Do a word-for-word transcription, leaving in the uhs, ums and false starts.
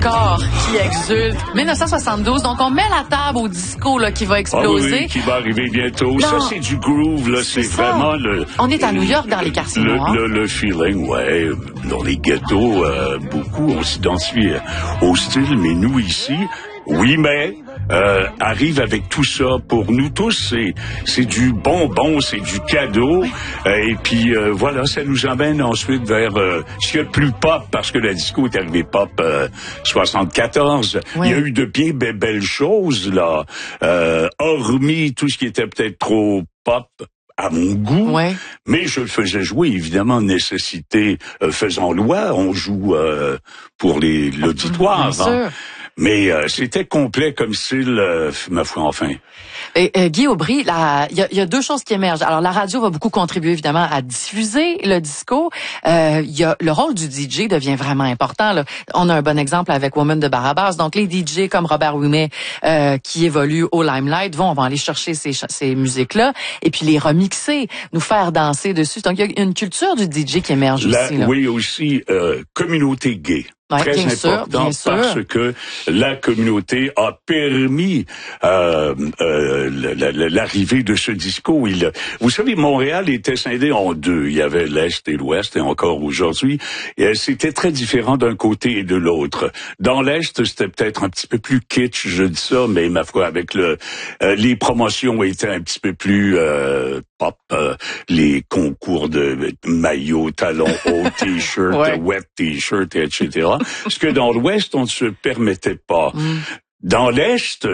corps qui exulte. dix-neuf cent soixante-douze, donc on met la table au disco là, qui va exploser. Ah oui, oui, qui va arriver bientôt. Non, ça, c'est du groove, là. C'est, c'est vraiment le... On est à New York, dans les quartiers le, noirs. Le, le feeling, ouais. Dans les ghettos, euh, beaucoup, on s'identifie au style, mais nous, ici... Oui, mais euh, arrive avec tout ça pour nous tous, c'est c'est du bonbon, c'est du cadeau, euh, et puis euh, voilà, ça nous emmène ensuite vers euh, ce qu'il y a de plus pop, parce que la disco est arrivée pop euh, soixante-quatorze. Oui. Il y a eu de bien be- belles choses là, euh, hormis tout ce qui était peut-être trop pop. À mon goût, ouais. Mais je le faisais jouer, évidemment, nécessité euh, faisant loi, on joue euh, pour les l'auditoire. Bien hein. sûr. Mais euh, c'était complet comme style, euh, ma foi, enfin. Et, euh, Guy Aubry, il y, y a deux choses qui émergent. Alors, la radio va beaucoup contribuer, évidemment, à diffuser le disco. Euh, y a, le rôle du D J devient vraiment important. Là. On a un bon exemple avec Woman de Barabas. Donc, les D J comme Robert Ouimet, euh, qui évoluent au Limelight, vont, vont aller chercher ces, ces musiques-là et puis les remixer, nous faire danser dessus. Donc, il y a une culture du D J qui émerge la, aussi. Là. Oui, aussi, euh, communauté gay. Ouais, très bien important sûr, bien parce sûr. que la communauté a permis euh, euh, l'arrivée de ce disco. Il, vous savez, Montréal était scindé en deux. Il y avait l'Est et l'Ouest, et encore aujourd'hui. Et c'était très différent d'un côté et de l'autre. Dans l'Est, c'était peut-être un petit peu plus kitsch, je dis ça, mais ma foi, avec le euh, les promotions étaient un petit peu plus euh, pop. Euh, les concours de maillots, talons hauts, t-shirts, ouais. wet t-shirts, et cetera. Ce que dans l'Ouest, on ne se permettait pas. Mm. Dans l'Est,